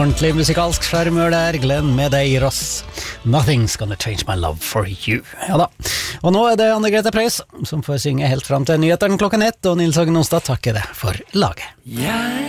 Ordentlig musikalsk skjermør der, Glenn Medeiros. Nothing's gonna change my love for you. Ja da. Og nå det Anne Grete Preus som får synge helt fram til nyheteren 1:00, og Nils Hagen Onsdag takker det for laget.